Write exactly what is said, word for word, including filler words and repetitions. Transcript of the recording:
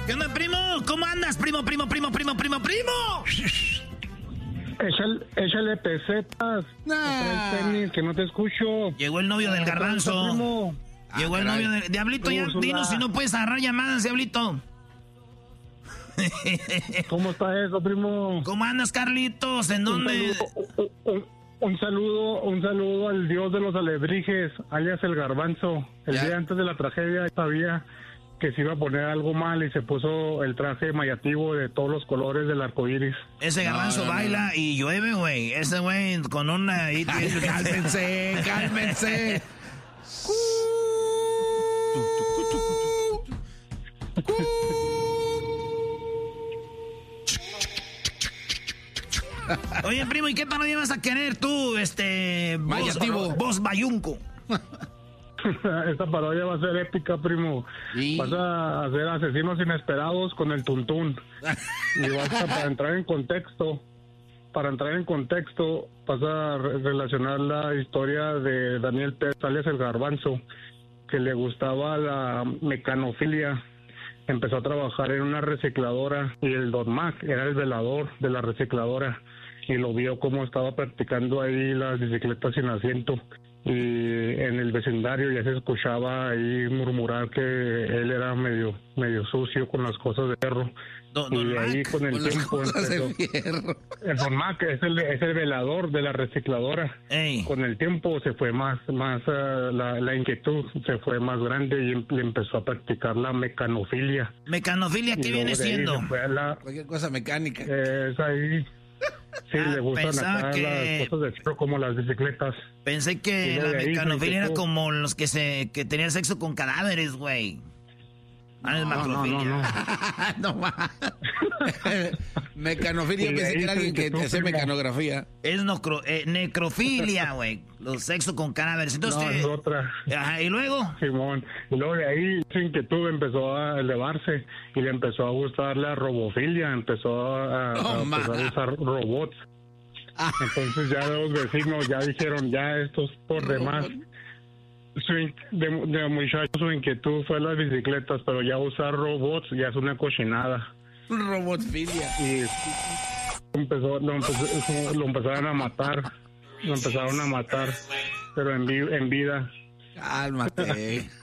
¿Qué onda, primo? ¿Cómo andas, primo, primo, primo, primo, primo, primo? Échale, échale pesetas. Nah. Tenis, que no te escucho. Llegó el novio del garbanzo. Llegó ah, el novio del... Diablito, ya dinos si no puedes agarrar llamadas, Diablito. ¿Cómo está eso, primo? ¿Cómo andas, Carlitos? ¿En dónde? Un saludo, un, un saludo, un saludo al dios de los alebrijes, alias el garbanzo. El ya. día antes de la tragedia sabía que se iba a poner algo mal y se puso el traje mayativo de todos los colores del arco iris. Ese garbanzo no, no, baila no. y llueve, güey. Ese güey con una... Cálmense, cálmense. Oye, primo, ¿y qué parodia vas a querer tú, este... Mayativo. Vos Bayunco? Esta parodia va a ser épica, primo. ¿Sí? Vas a hacer asesinos inesperados con el tuntún. Y vas a, para entrar en contexto, para entrar en contexto, vas a re- relacionar la historia de Daniel Pérez, alias el garbanzo, que le gustaba la mecanofilia. Empezó a trabajar en una recicladora y el Don Mac era el velador de la recicladora y lo vio cómo estaba practicando ahí las bicicletas sin asiento. Y en el vecindario ya se escuchaba ahí murmurar que él era medio medio sucio con las cosas de perro. Don, y don ahí Mac, con el con tiempo empezó, el Don Mac es el, es el velador de la recicladora. Ey. Con el tiempo se fue más más uh, la, la inquietud se fue más grande y em, le empezó a practicar la mecanofilia. ¿Mecanofilia qué viene siendo? La, cualquier cosa mecánica. Es ahí. Sí, ah, le gustan acá que... las cosas de perro como las bicicletas. Pensé que la mecanofilia era como los que se que tenían sexo con cadáveres, güey. Ah, es no, no, no, no. no más. Mecanofilia, yo pensé que era alguien que, que hace mecanografía. Es nocro, eh, necrofilia, güey. Los sexo con cadáveres. Entonces, no, es otra. Ajá, ¿y luego? Simón. Y luego de ahí su inquietud empezó a elevarse y le empezó a gustar la robofilia. Empezó a, oh, a, empezar a usar robots. Ah. Entonces ya los vecinos ya dijeron, ya estos por demás. Su, de, de muchacho su inquietud fue las bicicletas, pero ya usar robots ya es una cochinada. Robotfilia. Y empezó, lo, empezó, lo empezaron a matar, lo empezaron a matar, pero en, vi, en vida. Cálmate.